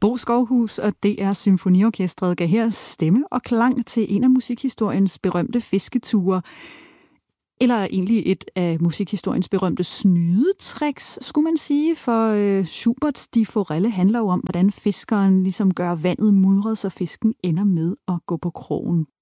Bo Skovhus og DR Symfoniorkestret gav her stemme og klang til en af musikhistoriens berømte fisketure. Eller egentlig et af musikhistoriens berømte snydetricks, skulle man sige, for Schuberts Die Forelle handler jo om, hvordan fiskeren ligesom gør vandet mudret, så fisken ender med at gå på krogen.